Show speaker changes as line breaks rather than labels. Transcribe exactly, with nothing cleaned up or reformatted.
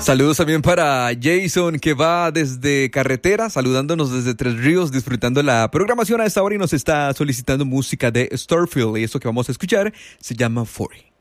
Saludos también para Jason, que va desde carretera, saludándonos desde Tres Ríos, disfrutando la programación a esta hora y nos está solicitando música de Starfield. Y eso que vamos a escuchar se llama Fury.